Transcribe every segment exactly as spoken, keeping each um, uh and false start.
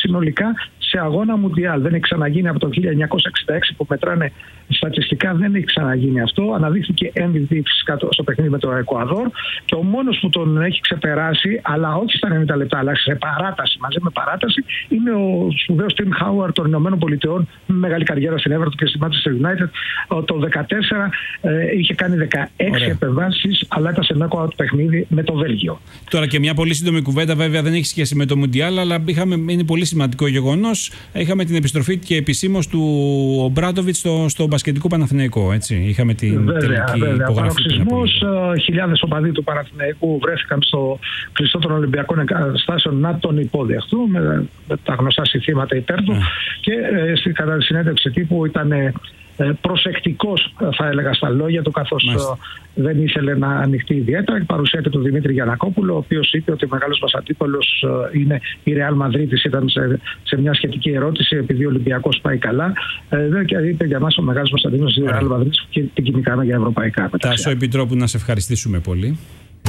συνολικά σε αγώνα Μουντιάλ. Δεν έχει ξαναγίνει από το χίλια εννιακόσια εξήντα έξι που μετράνε στατιστικά, δεν έχει ξαναγίνει αυτό. Αναδείχθηκε εμ βι πι φυσικά στο παιχνίδι με το Εκουαδόρ και ο μόνος που τον έχει ξεπεράσει, αλλά όχι στα ενενήντα λεπτά, αλλά σε παράταση, μαζί με παράταση, είναι ο σπουδαίος Τιμ Χάουαρντ των Ηνωμένων Πολιτειών, με μεγάλη καριέρα στην Everton και στη Manchester United. Το δεκατέσσερα ε, είχε κάνει δεκαέξι επεμβάσεις, αλλά ήταν σε knockout παιχνίδι με το Βέλγιο. Τώρα και μια πολύ σύντομη κουβέντα, βέβαια δεν έχει σχέση με το Μουντιάλ, αλλά είχαμε, είναι πολύ σημαντικό γεγονός. Είχαμε την επιστροφή και επισήμως του Ομπράντοβιτς στο, στο μπασκετικό Παναθηναϊκό. Έτσι. Είχαμε την βέβαια, τελική βέβαια. υπογραφή. Παροξυσμός, χιλιάδες οπαδοί του Παναθηναϊκού βρέθηκαν στο κλειστό των Ολυμπιακών Εγκαταστάσεων να τον υποδεχθούν με, με τα γνωστά συνθήματα υπέρ του. Yeah. Και ε, στη, κατά τη συνέντευξη τύπου ήταν ε, προσεκτικός, θα έλεγα, στα λόγια του, καθώς uh, δεν ήθελε να ανοιχτεί ιδιαίτερα. Η παρουσία και του Δημήτρη Γιαννακόπουλο, ο οποίος είπε ότι ο μεγάλος μας αντίπαλος uh, είναι η Ρεάλ Μαδρίτης. Ήταν σε, σε μια σχετική ερώτηση, επειδή ο Ολυμπιακός πάει καλά. Ε, και είπε για μας ο μεγάλος μας αντίπαλος είναι η Ρεάλ Μαδρίτης και την κυνηγάμε για ευρωπαϊκά. Τάσο Επιτρόπου, να σε ευχαριστήσουμε πολύ.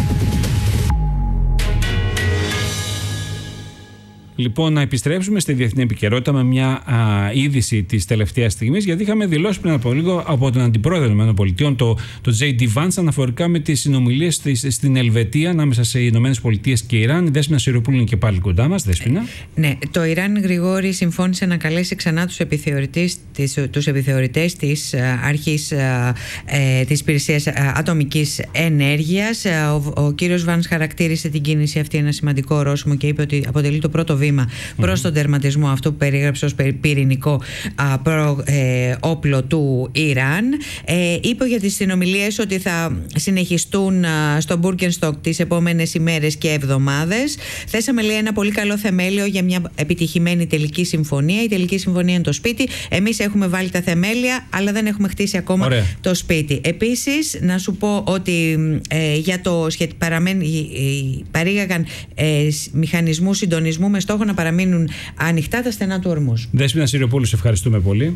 Λοιπόν, να επιστρέψουμε στη διεθνή επικαιρότητα με μια α, είδηση της τελευταίας στιγμής, γιατί είχαμε δηλώσει πριν από λίγο από τον Αντιπρόεδρο των ΗΠΑ, το, το τζέι ντι Vance, αναφορικά με τις συνομιλίες της, στην Ελβετία ανάμεσα σε ΗΠΑ και Ιράν. Η Δέσποινα Σιροπούλου είναι και πάλι κοντά μας. Δέσποινα. Ε, ναι, το Ιράν, Γρηγόρη, συμφώνησε να καλέσει ξανά τους επιθεωρητές, τις, τους επιθεωρητές της αρχής ε, της υπηρεσίας ατομικής ενέργειας. Ο, ο κύριος Vance χαρακτήρισε την κίνηση αυτή ένα σημαντικό ορόσημο και είπε ότι αποτελεί το πρώτο βήμα προς τον τερματισμό αυτού που περίγραψε ως πυρηνικό α, προ, ε, όπλο του Ιράν. Ε, είπε για τις συνομιλίες ότι θα συνεχιστούν α, στο Μπουργκενστοκ τις επόμενες ημέρες και εβδομάδες. Θέσαμε, λέει, ένα πολύ καλό θεμέλιο για μια επιτυχημένη τελική συμφωνία. Η τελική συμφωνία είναι το σπίτι. Εμείς έχουμε βάλει τα θεμέλια, αλλά δεν έχουμε χτίσει ακόμα Ωραία. το σπίτι. Επίσης, να σου πω ότι ε, για το σχετικό παραμένει, ε, παρήγαγαν ε, μηχανισμούς συντονισμού με στόχο να παραμείνουν ανοιχτά τα στενά του ορμούς. Δέσποινα Σιροπούλου, σε ευχαριστούμε πολύ.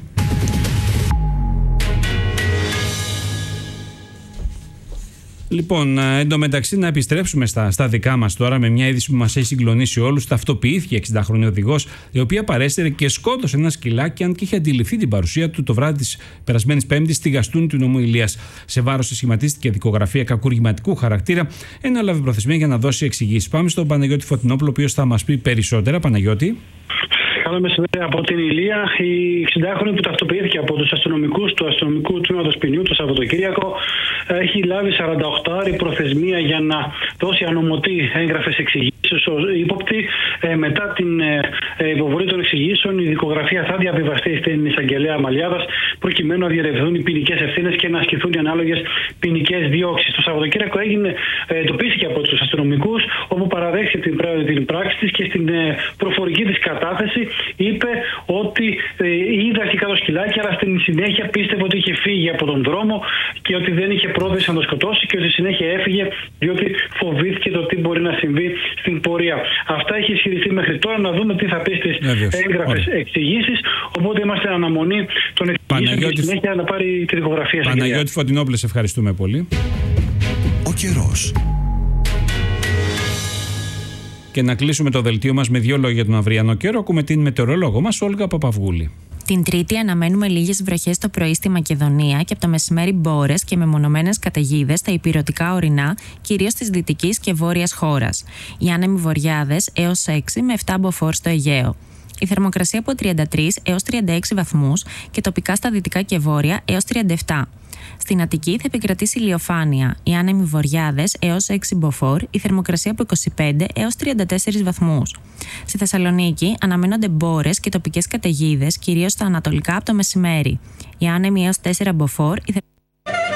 Λοιπόν, εντωμεταξύ να επιστρέψουμε στα, στα δικά μας τώρα με μια είδηση που μας έχει συγκλονίσει όλους. Ταυτοποιήθηκε εξήντα οδηγός, η οποία παρέστερε και σκότωσε ένα σκυλάκι, αν και είχε αντιληφθεί την παρουσία του το βράδυ της περασμένης Πέμπτης στη Γαστούνη του νομού Ηλίας. Σε βάρος της σχηματίστηκε δικογραφία κακουργηματικού χαρακτήρα, έναλαβε προθεσμία για να δώσει εξηγήσεις. Πάμε στον Παναγιώτη Φωτεινόπουλο, ο οποίος θα μας πει περισσότερα. Παναγιώτη. Καλό μεσημέρι από την Ηλία. Η εξηντάχρονη που ταυτοποιήθηκε από τους αστυνομικούς του αστυνομικού τμήματος ποινιού το Σαββατοκύριακο έχει λάβει σαράντα οκτώ ώρη προθεσμία για να δώσει ανωμοτή έγγραφες εξηγήσεις ως ύποπτη. Ε, μετά την ε, υποβολή των εξηγήσεων, η δικογραφία θα διαβιβαστεί στην εισαγγελέα Μαλιάδας προκειμένου να διερευνηθούν οι ποινικές ευθύνες και να ασκηθούν οι ανάλογες ποινικές διώξεις. Το Σαββατοκύριακο έγινε, ε, εντοπίστηκε από τους αστυνομικούς, όπου παραδέχθηκε την, την πράξη της και στην ε, προφορική της κατάθεση είπε ότι ε, είδε αρχικά το σκυλάκι, αλλά στην συνέχεια πίστευε ότι είχε φύγει από τον δρόμο και ότι δεν είχε πρόθεση να το σκοτώσει και ότι συνέχεια έφυγε διότι φοβήθηκε το τι μπορεί να συμβεί στην πορεία. Αυτά έχει ισχυριστεί μέχρι τώρα. Να δούμε τι θα πει στις έγγραφες εξηγήσεις. Οπότε είμαστε αναμονή των εξηγήσεων και συνέχεια να πάρει τη δικογραφία. Παναγιώτη Φωτεινόπουλε, σε ευχαριστούμε πολύ. Ο καιρός. Και να κλείσουμε το δελτίο μας με δύο λόγια για τον αυριανό καιρό. Ακούμε την μετεωρολόγο μας, Όλγα Παπαυγούλη. Την Τρίτη αναμένουμε λίγες βροχές το πρωί στη Μακεδονία και από το μεσημέρι μπόρες και μεμονωμένες καταιγίδες στα ηπειρωτικά ορεινά, κυρίως της δυτικής και βόρειας χώρας. Οι άνεμοι βορειάδες έως έξι με επτά μποφόρ στο Αιγαίο. Η θερμοκρασία από τριάντα τρεις έως τριάντα έξι βαθμούς και τοπικά στα δυτικά και βόρεια έως τριάντα επτά. Στην Αττική θα επικρατήσει ηλιοφάνεια. Οι άνεμοι βορειάδες έως έξι μποφόρ, η θερμοκρασία από είκοσι πέντε έως τριάντα τέσσερις βαθμούς. Στη Θεσσαλονίκη αναμένονται μπόρες και τοπικές καταιγίδες, κυρίως στα ανατολικά από το μεσημέρι. Οι άνεμοι έως τέσσερα μποφόρ, η